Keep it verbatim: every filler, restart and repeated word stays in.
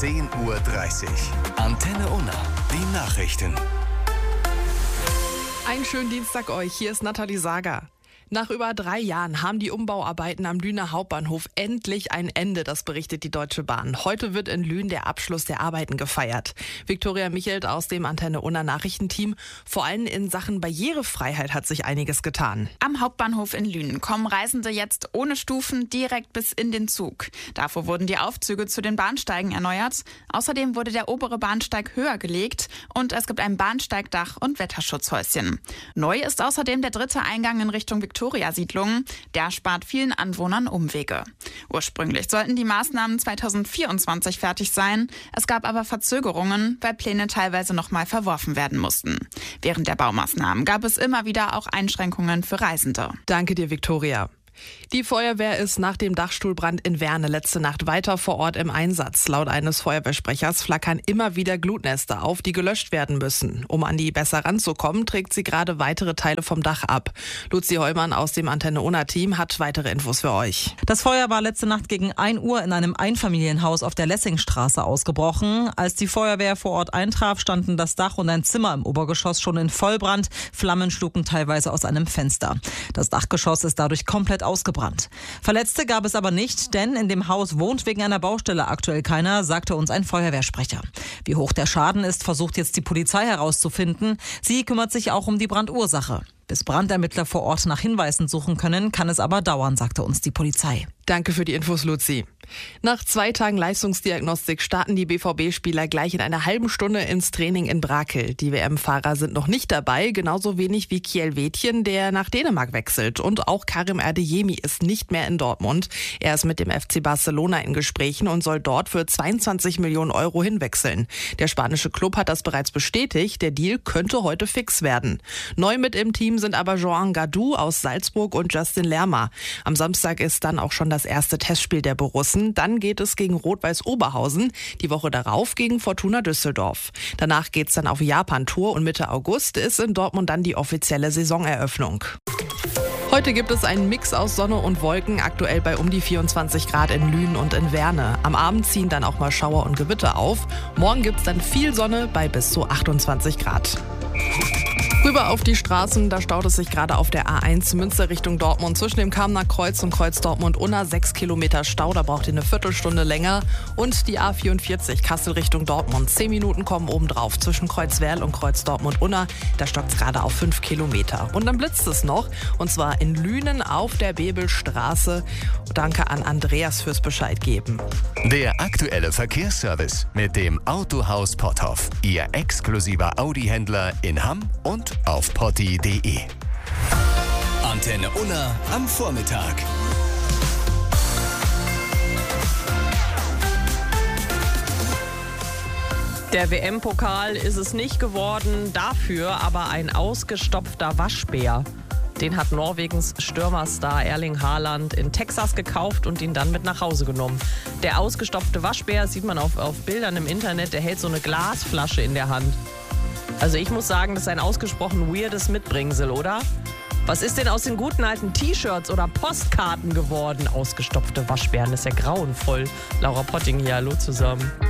zehn Uhr dreißig. Antenne Unna, die Nachrichten. Einen schönen Dienstag euch, hier ist Nathalie Sager. Nach über drei Jahren haben die Umbauarbeiten am Lüner Hauptbahnhof endlich ein Ende, das berichtet die Deutsche Bahn. Heute wird in Lünen der Abschluss der Arbeiten gefeiert. Viktoria Michelt aus dem Antenne Unna Nachrichtenteam. Vor allem in Sachen Barrierefreiheit hat sich einiges getan. Am Hauptbahnhof in Lünen kommen Reisende jetzt ohne Stufen direkt bis in den Zug. Dafür wurden die Aufzüge zu den Bahnsteigen erneuert. Außerdem wurde der obere Bahnsteig höher gelegt und es gibt ein Bahnsteigdach und Wetterschutzhäuschen. Neu ist außerdem der dritte Eingang in Richtung Viktoria-Siedlung. Der spart vielen Anwohnern Umwege. Ursprünglich sollten die Maßnahmen zweitausendvierundzwanzig fertig sein. Es gab aber Verzögerungen, weil Pläne teilweise nochmal verworfen werden mussten. Während der Baumaßnahmen gab es immer wieder auch Einschränkungen für Reisende. Danke dir, Viktoria. Die Feuerwehr ist nach dem Dachstuhlbrand in Werne letzte Nacht weiter vor Ort im Einsatz. Laut eines Feuerwehrsprechers flackern immer wieder Glutnester auf, die gelöscht werden müssen. Um an die besser ranzukommen, trägt sie gerade weitere Teile vom Dach ab. Luzi Heumann aus dem Antenne Unna Team hat weitere Infos für euch. Das Feuer war letzte Nacht gegen ein Uhr in einem Einfamilienhaus auf der Lessingstraße ausgebrochen. Als die Feuerwehr vor Ort eintraf, standen das Dach und ein Zimmer im Obergeschoss schon in Vollbrand. Flammen schlugen teilweise aus einem Fenster. Das Dachgeschoss ist dadurch komplett ausgebrannt. Verletzte gab es aber nicht, denn in dem Haus wohnt wegen einer Baustelle aktuell keiner, sagte uns ein Feuerwehrsprecher. Wie hoch der Schaden ist, versucht jetzt die Polizei herauszufinden. Sie kümmert sich auch um die Brandursache. Bis Brandermittler vor Ort nach Hinweisen suchen können, kann es aber dauern, sagte uns die Polizei. Danke für die Infos, Luzi. Nach zwei Tagen Leistungsdiagnostik starten die B V B-Spieler gleich in einer halben Stunde ins Training in Brakel. Die W M-Fahrer sind noch nicht dabei, genauso wenig wie Kjell Wetjen, der nach Dänemark wechselt. Und auch Karim Erdeyemi ist nicht mehr in Dortmund. Er ist mit dem F C Barcelona in Gesprächen und soll dort für zweiundzwanzig Millionen Euro hinwechseln. Der spanische Club hat das bereits bestätigt. Der Deal könnte heute fix werden. Neu mit im Team sind aber Joan Gadou aus Salzburg und Justin Lerma. Am Samstag ist dann auch schon das erste Testspiel der Borussen. Dann geht es gegen Rot-Weiß Oberhausen, die Woche darauf gegen Fortuna Düsseldorf. Danach geht es dann auf Japan-Tour und Mitte August ist in Dortmund dann die offizielle Saisoneröffnung. Heute gibt es einen Mix aus Sonne und Wolken, aktuell bei um die vierundzwanzig Grad in Lünen und in Werne. Am Abend ziehen dann auch mal Schauer und Gewitter auf. Morgen gibt es dann viel Sonne bei bis zu achtundzwanzig Grad. Rüber auf die Straßen, da staut es sich gerade auf der A eins Münster Richtung Dortmund. Zwischen dem Kamener Kreuz und Kreuz Dortmund-Unna sechs Kilometer Stau, da braucht ihr eine Viertelstunde länger. Und die A vierundvierzig Kassel Richtung Dortmund. Zehn Minuten kommen obendrauf. Zwischen Kreuz Werl und Kreuz Dortmund-Unna, da stockt es gerade auf fünf Kilometer. Und dann blitzt es noch, und zwar in Lünen auf der Bebelstraße. Danke an Andreas fürs Bescheid geben. Der aktuelle Verkehrsservice mit dem Autohaus Potthoff. Ihr exklusiver Audi-Händler in Hamm und auf potti punkt de. Antenne Unna am Vormittag. Der W M-Pokal ist es nicht geworden, dafür aber ein ausgestopfter Waschbär. Den hat Norwegens Stürmerstar Erling Haaland in Texas gekauft und ihn dann mit nach Hause genommen. Der ausgestopfte Waschbär, sieht man auf, auf Bildern im Internet, der hält so eine Glasflasche in der Hand. Also ich muss sagen, das ist ein ausgesprochen weirdes Mitbringsel, oder? Was ist denn aus den guten alten T-Shirts oder Postkarten geworden? Ausgestopfte Waschbären, das ist ja grauenvoll. Laura Potting hier, hallo zusammen.